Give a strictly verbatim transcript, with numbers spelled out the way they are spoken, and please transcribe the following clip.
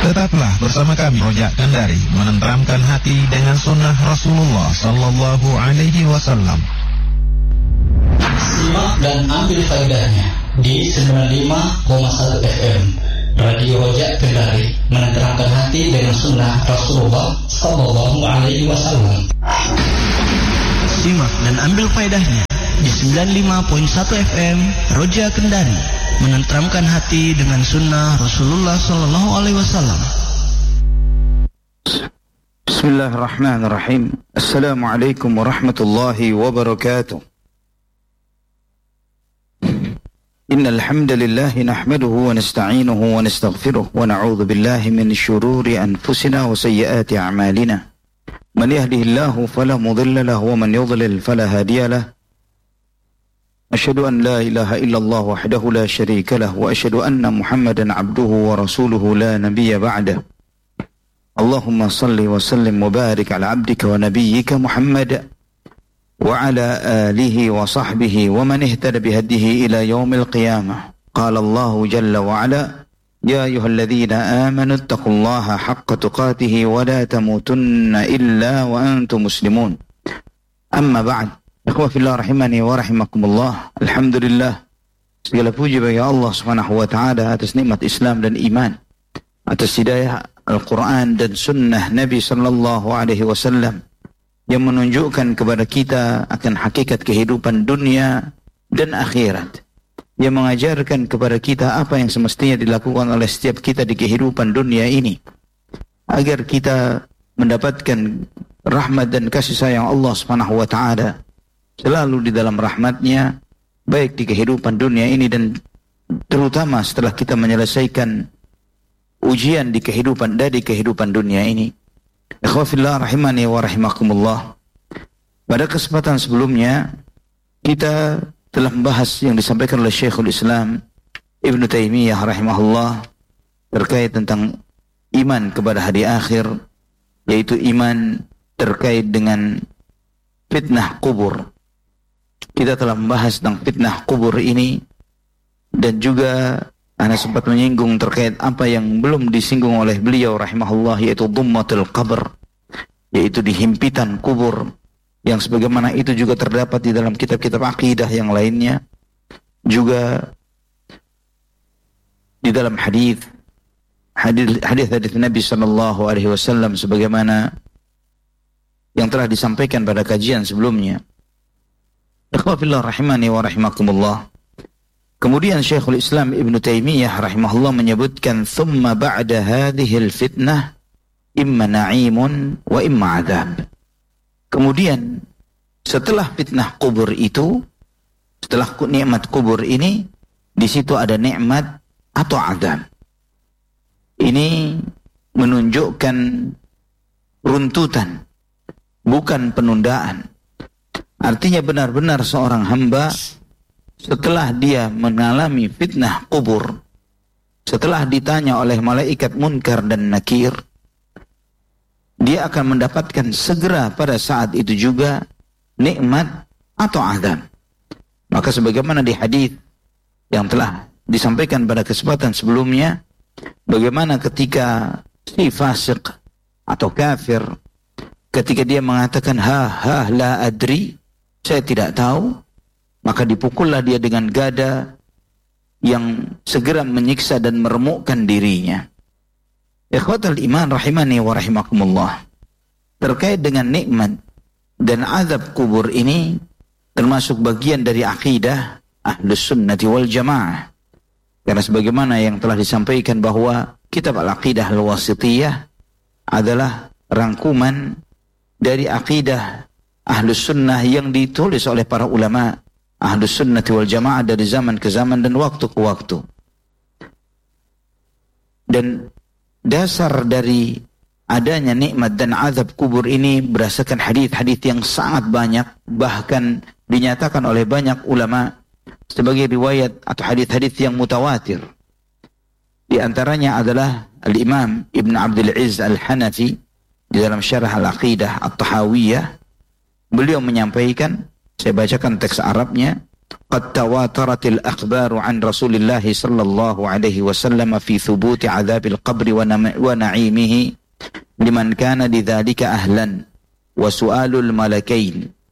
Tetaplah bersama kami Rojak Kendari, menenteramkan hati dengan sunnah Rasulullah Sallallahu Alaihi Wasallam. Simak dan ambil faedahnya di sembilan puluh lima koma satu F M Radio Rojak Kendari, menenteramkan hati dengan sunnah Rasulullah Sallallahu Alaihi Wasallam. Simak dan ambil faedahnya di sembilan puluh lima koma satu F M Rojak Kendari, menenteramkan hati dengan sunnah Rasulullah Sallallahu Alaihi Wasallam. Bismillahirrahmanirrahim. Assalamualaikum warahmatullahi wabarakatuh. Innal hamdalillah nahmaduhu wa nasta'inuhu wa nastaghfiruh wa na'udzu billahi min shururi anfusina wa sayyiati a'malina. Man yahdihillahu fala mudilla lahu wa man yudlil fala hadiya lahu. Asyhadu an la ilaha illallah wahdahu la syarika lahu wa asyhadu anna Muhammadan abduhu wa rasuluhu la nabiyya ba'dah. Allahumma salli wa sallim wa barik ala abdika wa nabiyyika Muhammad wa ala alihi wa sahbihi wa man ihtada bihadihi ila yaumil qiyamah. Qala Allah jalla wa ala, ya ayyuhalladzina amanu taqullaha haqqa tuqatih wa la tamutunna illa wa antum muslimun. Amma ba'd. Ikhwah fillah rahimani wa rahimakumullah. Alhamdulillah, segala puji bagi Allah Subhanahu wa taala atas nikmat Islam dan iman, atas hidayah Al-Quran dan sunnah Nabi sallallahu alaihi wasallam yang menunjukkan kepada kita akan hakikat kehidupan dunia dan akhirat, yang mengajarkan kepada kita apa yang semestinya dilakukan oleh setiap kita di kehidupan dunia ini agar kita mendapatkan rahmat dan kasih sayang Allah Subhanahu wa taala selalu di dalam rahmatnya, baik di kehidupan dunia ini dan terutama setelah kita menyelesaikan ujian di kehidupan dari kehidupan dunia ini. Ikhwafillah rahimani wa rahimakumullah. Pada kesempatan sebelumnya kita telah membahas yang disampaikan oleh Syekhul Islam Ibnu Taimiyah rahimahullah terkait tentang iman kepada hari akhir, yaitu iman terkait dengan fitnah kubur. Kita telah membahas tentang fitnah kubur ini dan juga ana sempat menyinggung terkait apa yang belum disinggung oleh beliau rahimahullah, yaitu dhummatul qabr, yaitu dihimpitan kubur, yang sebagaimana itu juga terdapat di dalam kitab-kitab akidah yang lainnya, juga di dalam hadis hadis hadis Nabi sallallahu alaihi wasallam sebagaimana yang telah disampaikan pada kajian sebelumnya. Ikhwafillah rahimani wa rahimakumullah. Kemudian Syekhul Islam Ibnu Taimiyah rahimahullah menyebutkan thumma ba'da hadhil fitnah imma na'imun wa imma adab. Kemudian setelah fitnah kubur itu, setelah nikmat kubur ini, di situ ada nikmat atau adab. Ini menunjukkan runtutan, bukan penundaan. Artinya benar-benar seorang hamba setelah dia mengalami fitnah kubur, setelah ditanya oleh malaikat munkar dan nakir, dia akan mendapatkan segera pada saat itu juga nikmat atau azab. Maka sebagaimana di hadis yang telah disampaikan pada kesempatan sebelumnya, bagaimana ketika si fasik atau kafir, ketika dia mengatakan ha ha la adri, saya tidak tahu, maka dipukullah dia dengan gada yang segera menyiksa dan meremukkan dirinya. Ikhwatal iman rahimani wa rahimakumullah. Terkait dengan nikmat dan azab kubur ini termasuk bagian dari akidah Ahlus Sunnati wal Jamaah. Karena sebagaimana yang telah disampaikan bahwa kitab Al-Aqidah Al-Wasithiyah adalah rangkuman dari akidah Ahlus Sunnah yang ditulis oleh para ulama Ahlus Sunnati wal Jamaah dari zaman ke zaman dan waktu ke waktu. Dan dasar dari adanya nikmat dan azab kubur ini berdasarkan hadis-hadis yang sangat banyak, bahkan dinyatakan oleh banyak ulama sebagai riwayat atau hadis-hadis yang mutawatir. Di antaranya adalah Al-Imam Ibn Abdul Aziz Al-Hanafi di dalam Syarah Al-Aqidah At-Tahawiyah. Beliau menyampaikan, saya bacakan teks Arabnya, قد تواترت الأخبار عن رسول الله صلى الله عليه وسلم في ثبوت عذاب القبر ونعيمه لمن كان لذلك أهلا وسؤال الملكين